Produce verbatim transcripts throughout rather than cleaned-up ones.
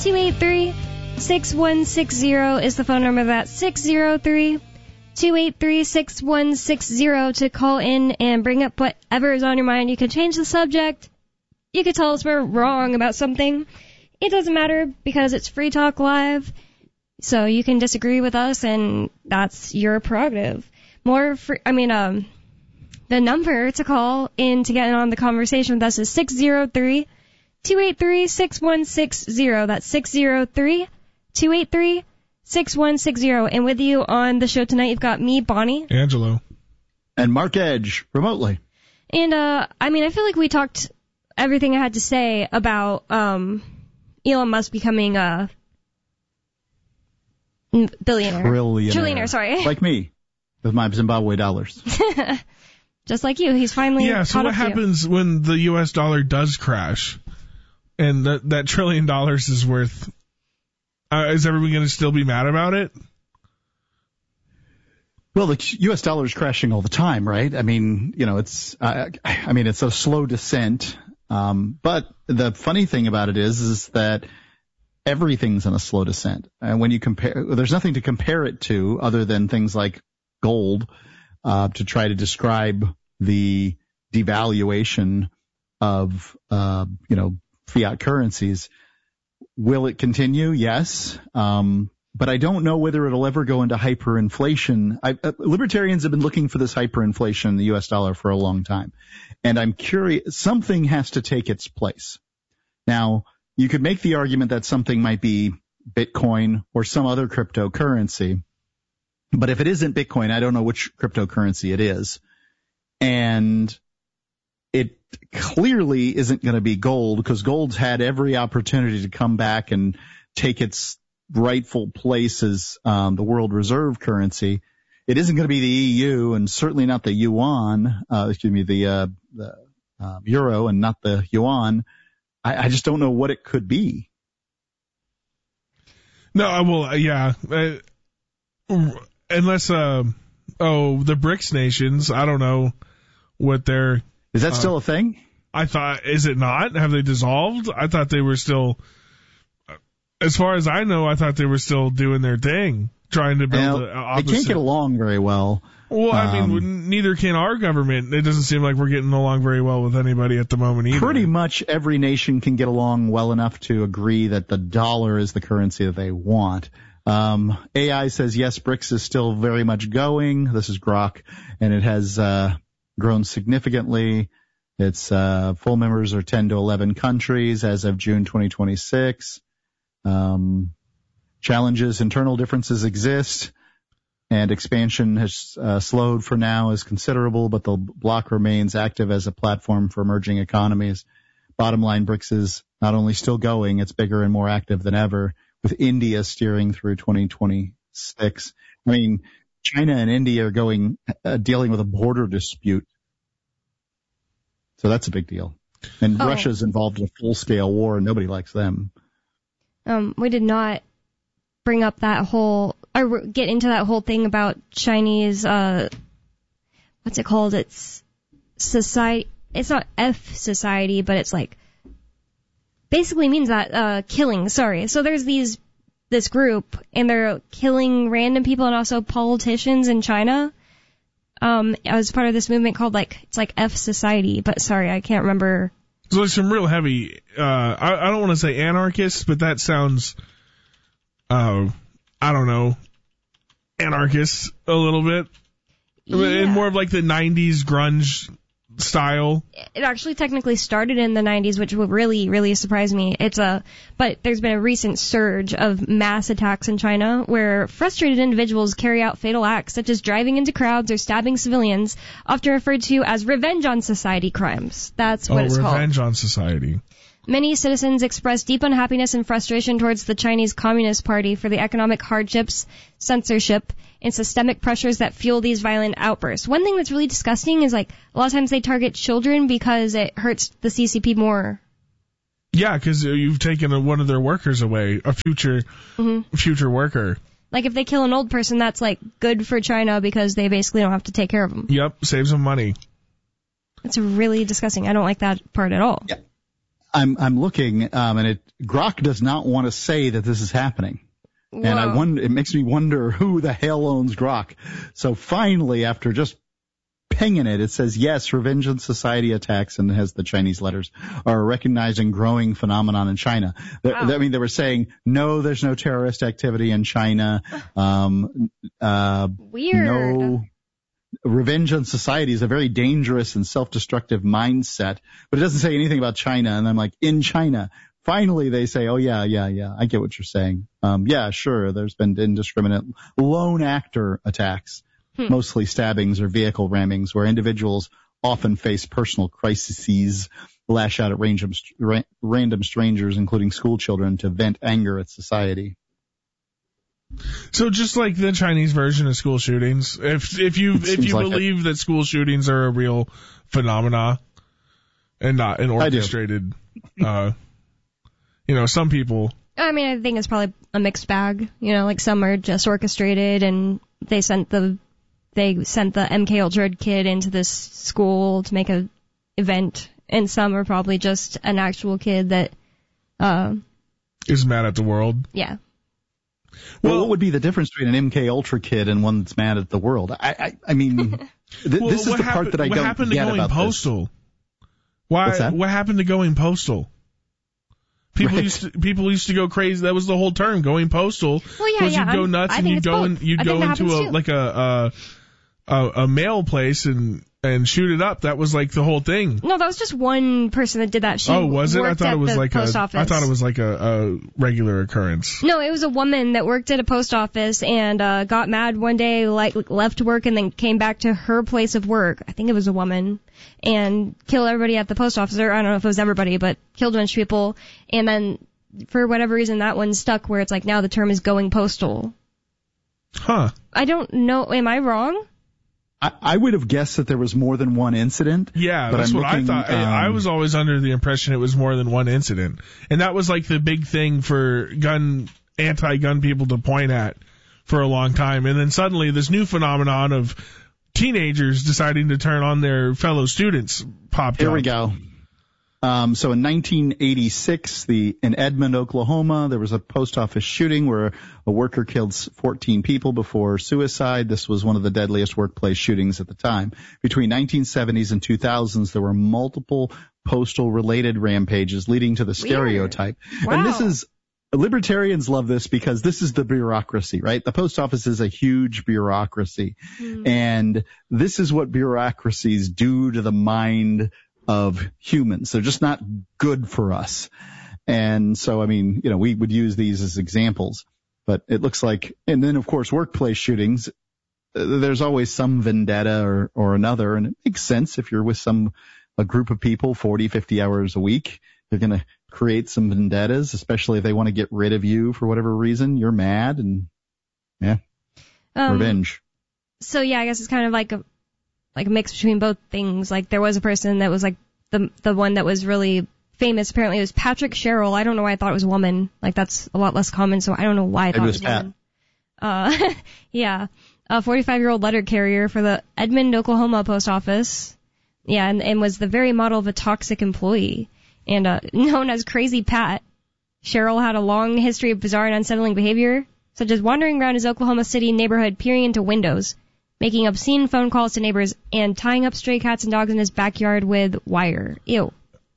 two eight three, six one six zero is the phone number. That's six zero three, two eight three, six one six zero to call in and bring up whatever is on your mind. You can change the subject. You could tell us we're wrong about something. It doesn't matter because it's Free Talk Live. So you can disagree with us, and that's your prerogative. More free, I mean, um, the number to call in to get on the conversation with us is six zero three, two eight three, six one six zero. That's six zero three, two eight three, six one six zero. And with you on the show tonight, you've got me, Bonnie. Angelo. And Mark Edge, remotely. And, uh, I mean, I feel like we talked everything I had to say about, um, Elon Musk becoming a billionaire. Trillionaire. Trillionaire, sorry. Like me, with my Zimbabwe dollars. Just like you, he's finally Yeah, so caught what up to you. happens when the U S dollar does crash and that, that trillion dollars is worth... Uh, is everyone going to still be mad about it? Well, the U S dollar is crashing all the time, right? I mean, you know, it's, uh, I mean, it's a slow descent. Um, but the funny thing about it is, is that everything's in a slow descent. And when you compare, there's nothing to compare it to other than things like gold, uh, to try to describe the devaluation of, uh, you know, fiat currencies. Will it continue? Yes. Um, but I don't know whether it'll ever go into hyperinflation. I, uh, libertarians have been looking for this hyperinflation in the U S dollar for a long time. And I'm curious, something has to take its place. Now, you could make the argument that something might be Bitcoin or some other cryptocurrency. But if it isn't Bitcoin, I don't know which cryptocurrency it is. And it clearly isn't going to be gold, because gold's had every opportunity to come back and take its rightful place as um, the world reserve currency. It isn't going to be the E U, and certainly not the yuan, uh, excuse me, the, uh, the uh, euro, and not the yuan. I, I just don't know what it could be. No, well, yeah. Uh, unless, uh, oh, the BRICS nations, I don't know what they're... Is that uh, still a thing? I thought, is it not? Have they dissolved? I thought they were still, as far as I know, I thought they were still doing their thing, trying to build an opposite. They can't get along very well. Well, I um, mean, neither can our government. It doesn't seem like we're getting along very well with anybody at the moment either. Pretty much every nation can get along well enough to agree that the dollar is the currency that they want. Um, A I says, yes, BRICS is still very much going. This is Grok, and it has uh, grown significantly. Its uh, full members are ten to eleven countries as of June twenty twenty-six. Um, challenges, internal differences exist, and expansion has uh, slowed for now, is considerable, but the bloc remains active as a platform for emerging economies. Bottom line, BRICS is not only still going, it's bigger and more active than ever, with India steering through twenty twenty-six. I mean, China and India are going, uh, dealing with a border dispute. So that's a big deal. And oh. Russia's involved in a full-scale war, and nobody likes them. Um, we did not bring up that whole, or get into that whole thing about Chinese, uh, what's it called? It's society, it's not F society, but it's like, basically means that, uh, killing, sorry. So there's these, this group, and they're killing random people and also politicians in China. Um, as part of this movement called, like, it's like F Society, but sorry, I can't remember. So there's some real heavy, uh, I, I don't want to say anarchists, but that sounds, uh, I don't know, anarchists a little bit. Yeah. And more of like the nineties grunge style. It actually technically started in the nineties, which would really, really surprise me. It's a, but there's been a recent surge of mass attacks in China where frustrated individuals carry out fatal acts such as driving into crowds or stabbing civilians, often referred to as revenge on society crimes. That's what oh, it's called. Revenge on society. Many citizens expressed deep unhappiness and frustration towards the Chinese Communist Party for the economic hardships, censorship, and systemic pressures that fuel these violent outbursts. One thing that's really disgusting is, like, a lot of times they target children because it hurts the C C P more. Yeah, because you've taken a, one of their workers away, a future mm-hmm. future worker. Like, if they kill an old person, that's, like, good for China because they basically don't have to take care of them. Yep, saves them money. It's really disgusting. I don't like that part at all. Yeah. I'm I'm looking, um, and it Grok does not want to say that this is happening. Whoa. And I wonder, it makes me wonder who the hell owns Grok. So finally, after just pinging it, it says, yes, Revengeance Society attacks, and it has the Chinese letters, are a recognized and growing phenomenon in China. Wow. I mean, they were saying, no, there's no terrorist activity in China. Um, uh, Weird. No, Revengeance Society is a very dangerous and self-destructive mindset, but it doesn't say anything about China. And I'm like, in China. Finally, they say, oh, yeah, yeah, yeah, I get what you're saying. Um, yeah, sure, there's been indiscriminate lone actor attacks, hmm. mostly stabbings or vehicle rammings, where individuals often face personal crises, lash out at random, random strangers, including school children, to vent anger at society. So just like the Chinese version of school shootings, if if you it if you like believe it. that school shootings are a real phenomena and not an orchestrated, uh, you know, some people. I mean, I think it's probably a mixed bag. You know, like some are just orchestrated, and they sent the they sent the M K Ultra kid into this school to make a event, and some are probably just an actual kid that uh, is mad at the world. Yeah. Well, well, what would be the difference between an M K Ultra kid and one that's mad at the world? I, I, I mean, th- well, this is the happen- part that I what don't happened to get going about postal? This. Why? What's that? What happened to going postal? People right. used to people used to go crazy. That was the whole term, going postal. Well, yeah, was yeah. you'd go I'm, nuts I and you'd go both. in, you'd I go think into a too. like a, a a a mail place and and shoot it up. That was like the whole thing. No, that was just one person that did that. She oh, was it? I thought it was like post a. office. I thought it was like a, a regular occurrence. No, it was a woman that worked at a post office and uh got mad one day, like left work and then came back to her place of work. I think it was a woman, and killed everybody at the post office. Or I don't know if it was everybody, but killed a bunch of people. And then for whatever reason, that one stuck where it's like now the term is going postal. Huh. I don't know. Am I wrong? I, I would have guessed that there was more than one incident. Yeah, but that's I'm what looking, I thought. Um, I was always under the impression it was more than one incident. And that was like the big thing for gun, anti-gun people to point at for a long time. And then suddenly this new phenomenon of teenagers deciding to turn on their fellow students popped Here up. we go. Um, so in nineteen eighty-six, the in Edmond, Oklahoma, there was a post office shooting where a worker killed fourteen people before suicide. This was one of the deadliest workplace shootings at the time. Between nineteen seventies and two thousands, there were multiple postal-related rampages leading to the stereotype. Wow. And this is libertarians love this because this is the bureaucracy, right? The post office is a huge bureaucracy, mm. and this is what bureaucracies do to the mind of humans. They're just not good for us. And so, I mean, you know, we would use these as examples, but it looks like, and then of course, workplace shootings, there's always some vendetta or, or another. And it makes sense if you're with some, a group of people, forty, fifty hours a week, they're going to create some vendettas, especially if they want to get rid of you for whatever reason. You're mad and yeah, um, revenge. So yeah, I guess it's kind of like a, like a mix between both things. Like there was a person that was like the the one that was really famous. Apparently it was Patrick Sherrill. I don't know why I thought it was a woman. Like that's a lot less common, so I don't know why I thought it was, it was a woman. Uh, yeah, a forty-five-year-old letter carrier for the Edmond, Oklahoma post office. Yeah, and, and was the very model of a toxic employee, and uh, known as Crazy Pat. Sherrill had a long history of bizarre and unsettling behavior, such as wandering around his Oklahoma City neighborhood, peering into windows, making obscene phone calls to neighbors, and tying up stray cats and dogs in his backyard with wire. Ew.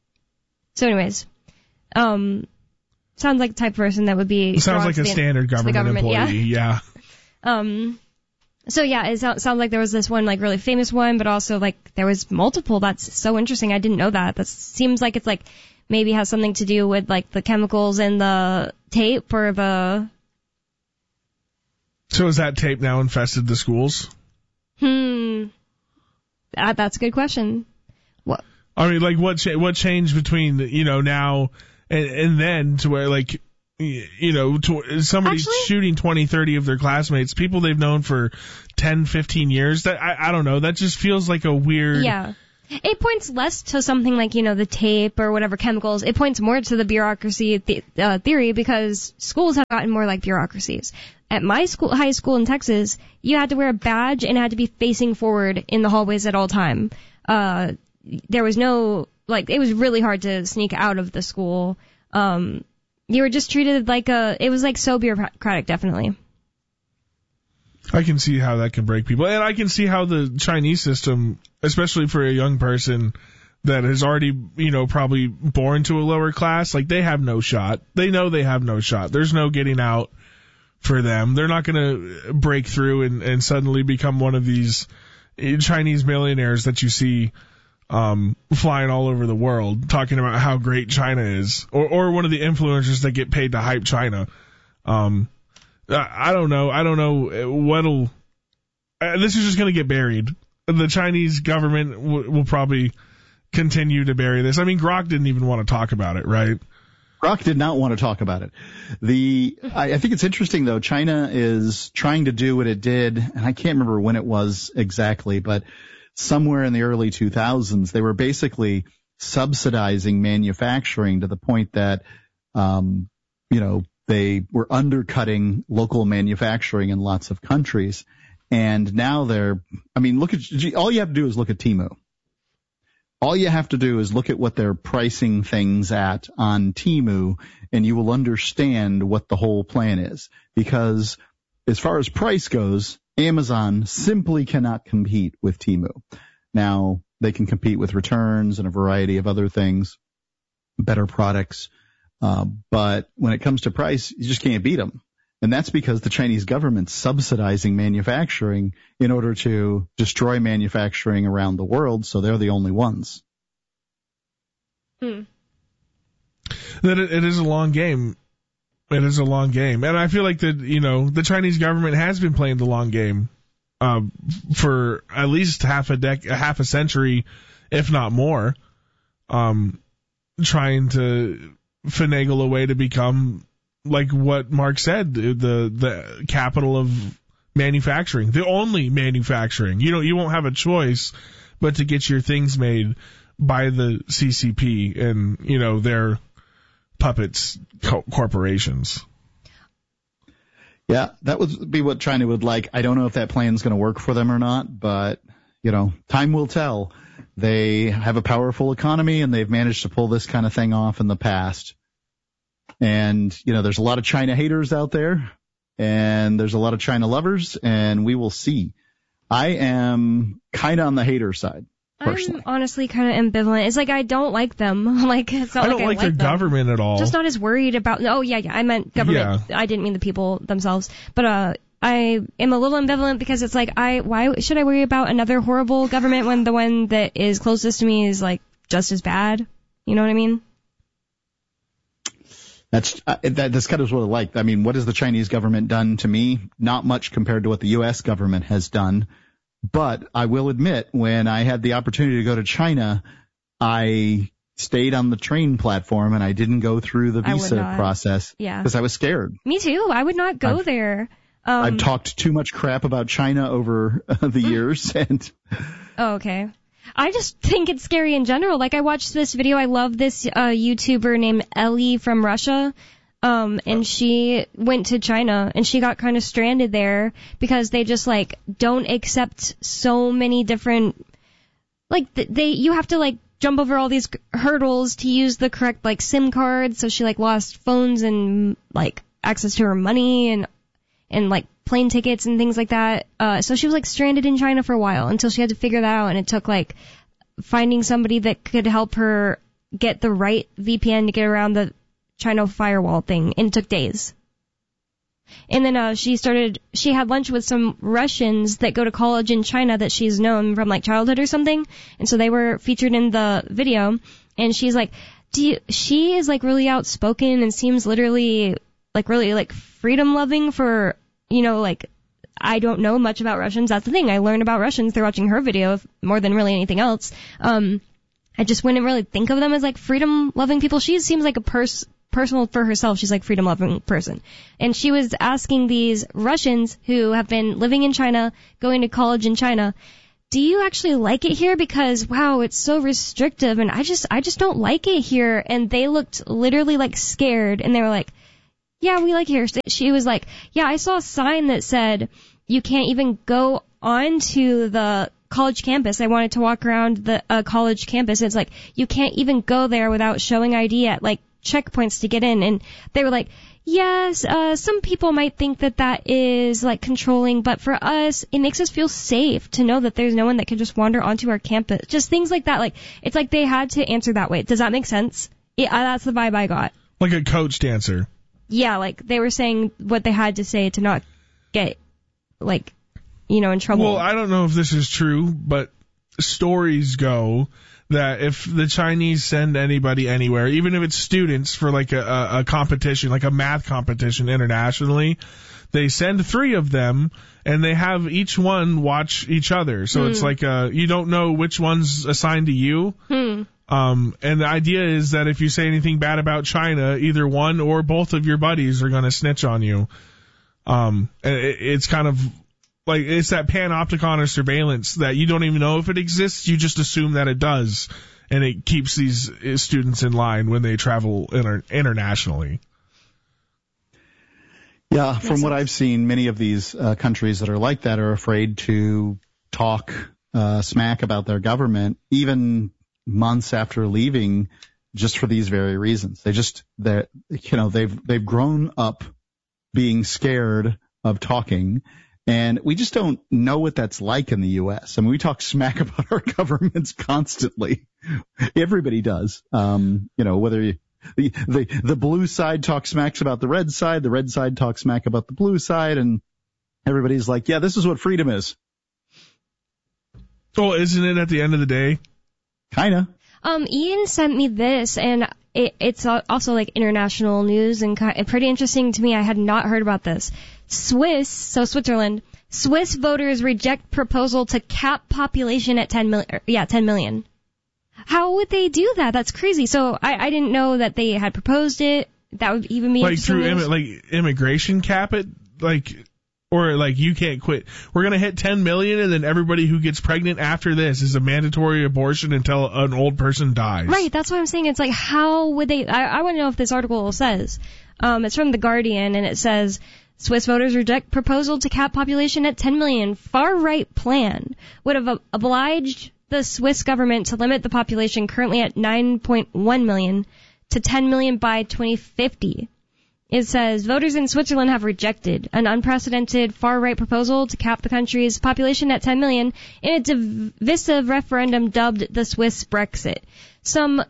So anyways, um, sounds like the type of person that would be... It sounds like a standard government, government employee, yeah. yeah. Um, so yeah, it sounds like there was this one, like, really famous one, but also, like, there was multiple. That's so interesting. I didn't know that. That seems like it's, like, maybe has something to do with, like, the chemicals in the tape or the... So has that tape now infested the schools? Hmm. That, that's a good question. What? I mean, like, what cha- what changed between, you know, now and, and then to where, like, you know, to, somebody Actually, shooting twenty, thirty of their classmates, people they've known for ten, fifteen years, that, I, I don't know, that just feels like a weird... Yeah. It points less to something like, you know, the tape or whatever chemicals. It points more to the bureaucracy th- uh, theory because schools have gotten more like bureaucracies. At my school, high school in Texas, you had to wear a badge and had to be facing forward in the hallways at all time. Uh, there was no like, it was really hard to sneak out of the school. Um, you were just treated like a, it was like so bureaucratic, definitely. I can see how that can break people. And I can see how the Chinese system, especially for a young person that is already, you know, probably born to a lower class, like they have no shot. They know they have no shot. There's no getting out for them. They're not going to break through and, and suddenly become one of these Chinese millionaires that you see um, flying all over the world talking about how great China is, or, or one of the influencers that get paid to hype China. Um, I don't know. I don't know what'll. Uh, this is just going to get buried. The Chinese government w- will probably continue to bury this. I mean, Grok didn't even want to talk about it, right? Grok did not want to talk about it. The I, I think it's interesting though. China is trying to do what it did, and I can't remember when it was exactly, but somewhere in the early two thousands, they were basically subsidizing manufacturing to the point that, um, you know. They were undercutting local manufacturing in lots of countries. And now they're, I mean, look at, all you have to do is look at Temu. All you have to do is look at what they're pricing things at on Temu, and you will understand what the whole plan is. Because as far as price goes, Amazon simply cannot compete with Temu. Now, they can compete with returns and a variety of other things, better products. Uh, but when it comes to price, you just can't beat them. And that's because the Chinese government's subsidizing manufacturing in order to destroy manufacturing around the world, so they're the only ones. Hmm. That it, it is a long game. It is a long game. And I feel like that, you know, the Chinese government has been playing the long game uh, for at least half a dec- half a century, if not more, um, trying to finagle a way to become, like what Mark said, the the capital of manufacturing, the only manufacturing. You know, you won't have a choice but to get your things made by the C C P and, you know, their puppets co- corporations. Yeah, that would be what China would like. I don't know if that plan's going to work for them or not, but, you know, time will tell. They have a powerful economy, and they've managed to pull this kind of thing off in the past. And, you know, there's a lot of China haters out there, and there's a lot of China lovers, and we will see. I am kind of on the hater side, personally. I'm honestly kind of ambivalent. It's like I don't like them. Like it's not I don't like, like, I their like them. government at all. Just not as worried about. Oh yeah, yeah. I meant government. Yeah. I didn't mean the people themselves. But uh, I am a little ambivalent because it's like I. Why should I worry about another horrible government when the one that is closest to me is like just as bad? You know what I mean? That's uh, that, that's kind of what I like. I mean, what has the Chinese government done to me? Not much compared to what the U S government has done. But I will admit, when I had the opportunity to go to China, I stayed on the train platform and I didn't go through the visa process. Yeah. Because I was scared. Me too. I would not go I've, there. Um, I've talked too much crap about China over uh, the years, and oh, okay. I just think it's scary in general. Like, I watched this video. I love this uh, YouTuber named Ellie from Russia. Um, and she went to China, and she got kind of stranded there because they just, like, don't accept so many different, like, they, you have to, like, jump over all these hurdles to use the correct, like, SIM card. So she, like, lost phones and, like, access to her money and, and, like, plane tickets and things like that. Uh, so she was, like, stranded in China for a while until she had to figure that out, and it took, like, finding somebody that could help her get the right V P N to get around the China firewall thing, and it took days. And then uh she started, she had lunch with some Russians that go to college in China that she's known from, like, childhood or something, and so they were featured in the video, and she's like, do you, she is, like, really outspoken and seems literally, like, really, like, freedom-loving for, you know, like, I don't know much about Russians. That's the thing. I learned about Russians through watching her video more than really anything else. Um, I just wouldn't really think of them as, like, freedom-loving people. She seems like a pers- personal for herself. She's like a freedom-loving person. And she was asking these Russians who have been living in China, going to college in China, do you actually like it here? Because, wow, it's so restrictive, and I just, I just don't like it here. And they looked literally, like, scared, and they were like, yeah, we like it here. She was like, yeah, I saw a sign that said you can't even go onto the college campus. I wanted to walk around the uh, college campus. It's like, you can't even go there without showing I D at, like, checkpoints to get in. And they were like, yes, uh, some people might think that that is, like, controlling, but for us, it makes us feel safe to know that there's no one that can just wander onto our campus. Just things like that. Like, it's like they had to answer that way. Does that make sense? Yeah, that's the vibe I got. Like a coached answer. Yeah, like, they were saying what they had to say to not get, like, you know, in trouble. Well, I don't know if this is true, but stories go that if the Chinese send anybody anywhere, even if it's students for like a, a, a competition, like a math competition internationally, they send three of them and they have each one watch each other. So hmm. it's like uh you don't know which one's assigned to you. Hmm. Um, and the idea is that if you say anything bad about China, either one or both of your buddies are going to snitch on you. Um, and it, it's kind of like, it's that panopticon or surveillance that you don't even know if it exists. You just assume that it does. And it keeps these students in line when they travel inter- internationally. Yeah, from what I've seen, many of these uh, countries that are like that are afraid to talk uh, smack about their government, even months after leaving, just for these very reasons. They just, they you know, they've they've grown up being scared of talking, and we just don't know what that's like in the U S. I mean, we talk smack about our governments constantly. Everybody does. Um, you know, whether you, the, the the blue side talks smacks about the red side, the red side talks smack about the blue side, and everybody's like, yeah, this is what freedom is. Well, isn't it at the end of the day? Kinda. Um, Ian sent me this, and it, it's also like international news and pretty interesting to me. I had not heard about this. Swiss, so Switzerland, Swiss voters reject proposal to cap population at ten million. Yeah, ten million. How would they do that? That's crazy. So I, I didn't know that they had proposed it. That would even be like through Im- like immigration cap it, like. Or like, you can't quit. We're going to hit ten million, and then everybody who gets pregnant after this is a mandatory abortion until an old person dies. Right, that's what I'm saying. It's like, how would they... I, I want to know if this article says. Um, it's from The Guardian, and it says, Swiss voters reject proposal to cap population at ten million. Far-right plan would have obliged the Swiss government to limit the population currently at nine point one million to ten million by twenty fifty. It says, voters in Switzerland have rejected an unprecedented far-right proposal to cap the country's population at ten million in a divisive referendum dubbed the Swiss Brexit. Some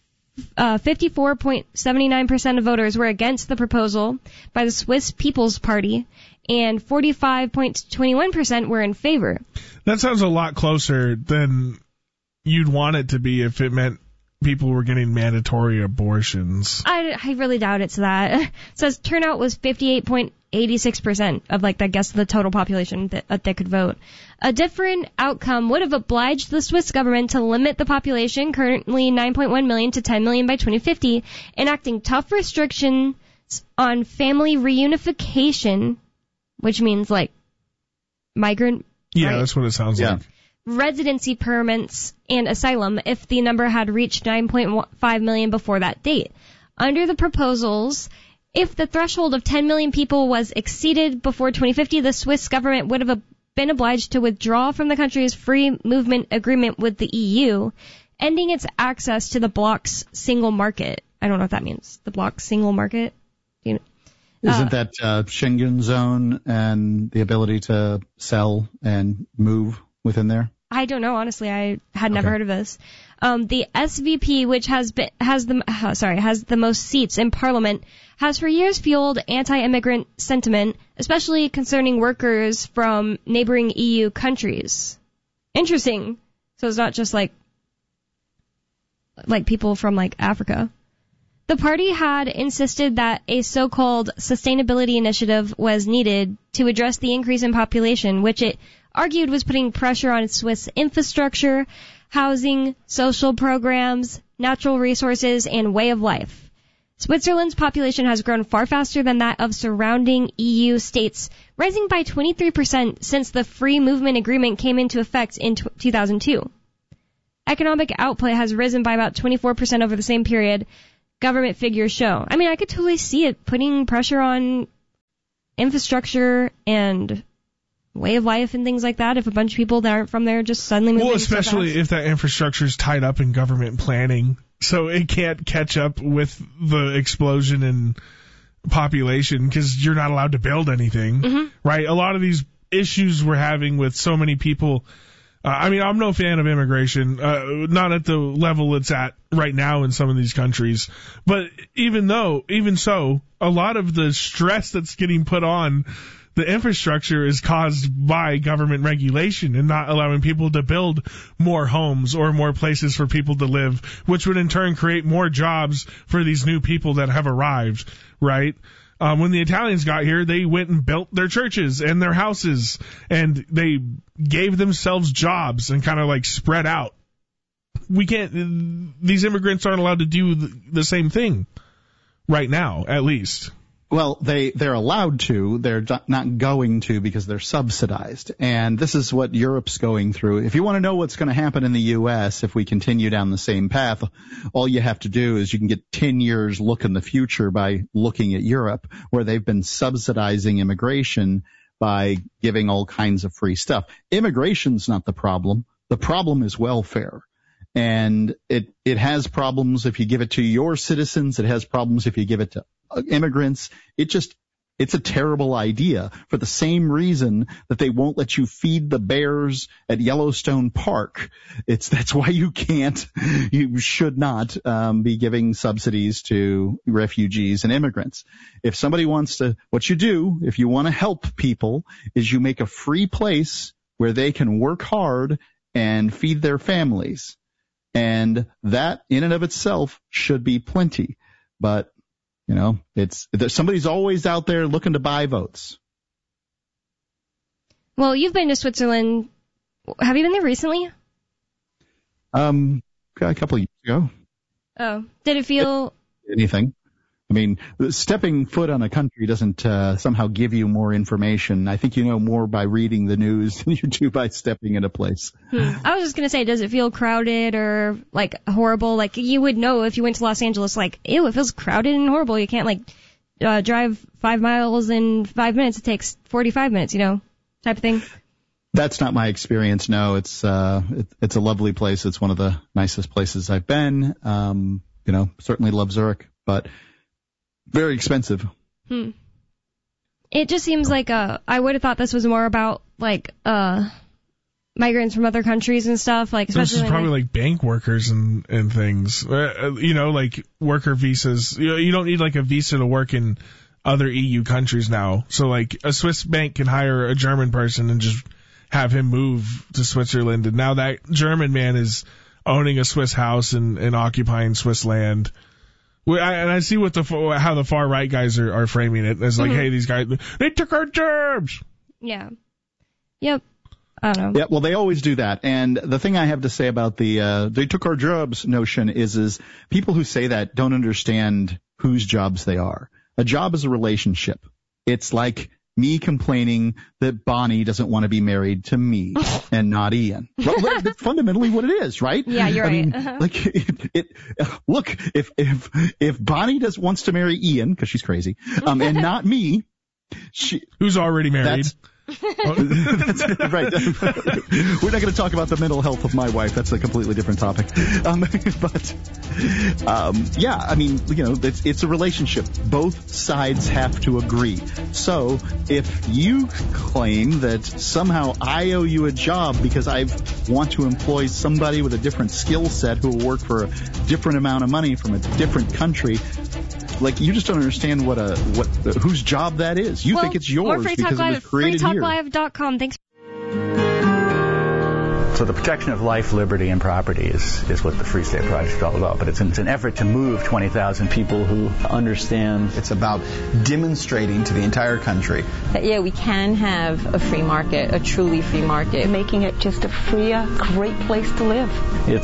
uh, fifty-four point seven nine percent of voters were against the proposal by the Swiss People's Party, and forty-five point two one percent were in favor. That sounds a lot closer than you'd want it to be if it meant people were getting mandatory abortions. I, I really doubt it's that. It says turnout was fifty-eight point eight six percent of, like, I guess, the total population that, uh, that could vote. A different outcome would have obliged the Swiss government to limit the population, currently nine point one million, to ten million by twenty fifty, enacting tough restrictions on family reunification, which means, like, migrant. Yeah, right? That's what it sounds yeah. like. Residency permits and asylum if the number had reached nine point five million before that date. Under the proposals, if the threshold of ten million people was exceeded before twenty fifty, the Swiss government would have been obliged to withdraw from the country's free movement agreement with the E U, ending its access to the bloc's single market. I don't know what that means. The bloc's single market? You know, Isn't uh, that uh, Schengen zone and the ability to sell and move within there? I don't know, honestly. I had never Okay. heard of this. Um, the S V P, which has been, has the, uh, sorry, has the most seats in Parliament, has for years fueled anti-immigrant sentiment, especially concerning workers from neighboring E U countries. Interesting. So it's not just like, like people from like Africa. The party had insisted that a so-called sustainability initiative was needed to address the increase in population, which it argued was putting pressure on Swiss infrastructure, housing, social programs, natural resources, and way of life. Switzerland's population has grown far faster than that of surrounding E U states, rising by twenty-three percent since the free movement agreement came into effect in two thousand two. Economic output has risen by about twenty-four percent over the same period, government figures show. I mean, I could totally see it putting pressure on infrastructure and way of life and things like that if a bunch of people that aren't from there just suddenly move in. Well, especially so if that infrastructure is tied up in government planning, so it can't catch up with the explosion in population because you're not allowed to build anything, mm-hmm. right? A lot of these issues we're having with so many people. Uh, I mean, I'm no fan of immigration, uh, not at the level it's at right now in some of these countries. But even though, even so, a lot of the stress that's getting put on the infrastructure is caused by government regulation and not allowing people to build more homes or more places for people to live, which would in turn create more jobs for these new people that have arrived, right? Um, when the Italians got here, they went and built their churches and their houses, and they gave themselves jobs and kind of like spread out. We can't, these immigrants aren't allowed to do the, the same thing right now, at least. Well, they, they're allowed to. They're not going to because they're subsidized. And this is what Europe's going through. If you want to know what's going to happen in the U S if we continue down the same path, all you have to do is you can get ten years look in the future by looking at Europe, where they've been subsidizing immigration by giving all kinds of free stuff. Immigration's not the problem. The problem is welfare. And it, it has problems if you give it to your citizens. It has problems if you give it to immigrants. It just, it's a terrible idea for the same reason that they won't let you feed the bears at Yellowstone Park. It's, that's why you can't, you should not, um, be giving subsidies to refugees and immigrants. If somebody wants to, what you do, if you want to help people, is you make a free place where they can work hard and feed their families. And that in and of itself should be plenty. But, you know, it's, there's somebody's always out there looking to buy votes. Well, you've been to Switzerland. Have you been there recently? Um, a couple of years ago. Oh, did it feel anything? I mean, stepping foot on a country doesn't uh, somehow give you more information. I think you know more by reading the news than you do by stepping in a place. Hmm. I was just going to say, does it feel crowded or, like, horrible? Like, you would know if you went to Los Angeles, like, ew, it feels crowded and horrible. You can't, like, uh, drive five miles in five minutes. It takes forty-five minutes, you know, type of thing. That's not my experience, no. It's uh, it, it's a lovely place. It's one of the nicest places I've been. Um, you know, certainly love Zurich, but very expensive. Hmm. It just seems like uh, I would have thought this was more about like uh, migrants from other countries and stuff. Like, especially this is probably like, like bank workers and and things. Uh, you know, like worker visas. You know, you don't need like a visa to work in other E U countries now. So like a Swiss bank can hire a German person and just have him move to Switzerland. And now that German man is owning a Swiss house and, and occupying Swiss land. And I see what the how the far right guys are, are framing it as like, mm-hmm. hey, these guys, they took our jobs. Yeah. Yep. I don't know. Yeah, well, they always do that. And the thing I have to say about the uh, they took our jobs notion is is people who say that don't understand whose jobs they are. A job is a relationship. It's like me complaining that Bonnie doesn't want to be married to me and not Ian. Well, that's fundamentally what it is, right? Yeah, you're I right. Mean, uh-huh. Like, it, it, look, if if if Bonnie does wants to marry Ian because she's crazy, um, and not me, she who's already married. That's, that's right. We're not going to talk about the mental health of my wife. That's a completely different topic. Um, but um, yeah, I mean, you know, it's, it's a relationship. Both sides have to agree. So if you claim that somehow I owe you a job because I want to employ somebody with a different skill set who will work for a different amount of money from a different country, like, you just don't understand what a what whose job that is. You well, think it's yours more Free because Talk it was created free talk here. live dot com. Thanks. So the protection of life, liberty, and property is, is what the Free State Project is all about. But it's an, it's an effort to move twenty thousand people who understand. It's about demonstrating to the entire country that, yeah, we can have a free market, a truly free market. Making it just a freer, great place to live. It's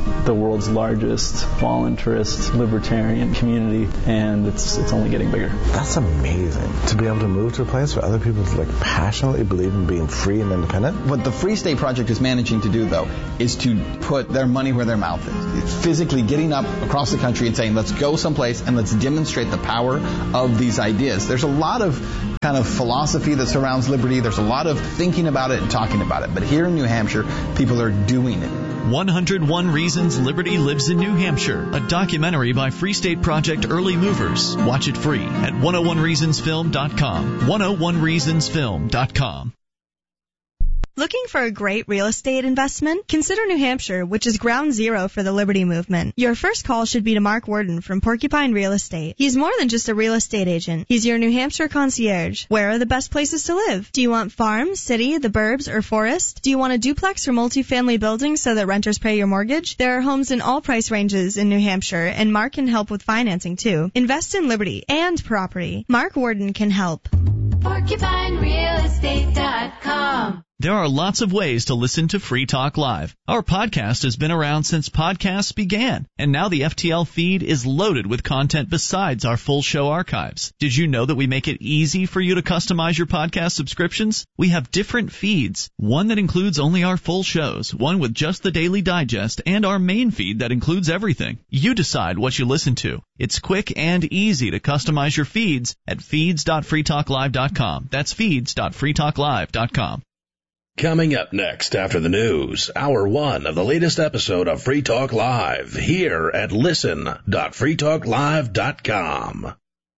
the world's largest voluntarist libertarian community, and it's it's only getting bigger. That's amazing, to be able to move to a place where other people like passionately believe in being free and independent. What the Free State Project is managing to do, though, is to put their money where their mouth is. It's physically getting up across the country and saying, let's go someplace and let's demonstrate the power of these ideas. There's a lot of kind of philosophy that surrounds liberty. There's a lot of thinking about it and talking about it. But here in New Hampshire, people are doing it. one hundred one Reasons Liberty Lives in New Hampshire, a documentary by Free State Project Early Movers. Watch it free at one oh one reasons film dot com. one oh one reasons film dot com. Looking for a great real estate investment? Consider New Hampshire, which is ground zero for the Liberty Movement. Your first call should be to Mark Worden from Porcupine Real Estate. He's more than just a real estate agent. He's your New Hampshire concierge. Where are the best places to live? Do you want farm, city, the burbs, or forest? Do you want a duplex or multifamily building so that renters pay your mortgage? There are homes in all price ranges in New Hampshire, and Mark can help with financing too. Invest in liberty and property. Mark Worden can help. Porcupine Real Estate dot com. There are lots of ways to listen to Free Talk Live. Our podcast has been around since podcasts began, and now the F T L feed is loaded with content besides our full show archives. Did you know that we make it easy for you to customize your podcast subscriptions? We have different feeds, one that includes only our full shows, one with just the Daily Digest, and our main feed that includes everything. You decide what you listen to. It's quick and easy to customize your feeds at feeds dot free talk live dot com. That's feeds dot free talk live dot com. Coming up next after the news, hour one of the latest episode of Free Talk Live here at listen dot free talk live dot com.